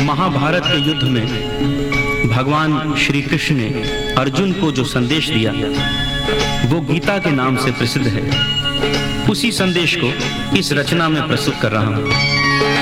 महाभारत के युद्ध में भगवान श्री कृष्ण ने अर्जुन को जो संदेश दिया वो गीता के नाम से प्रसिद्ध है। उसी संदेश को इस रचना में प्रस्तुत कर रहा हूं।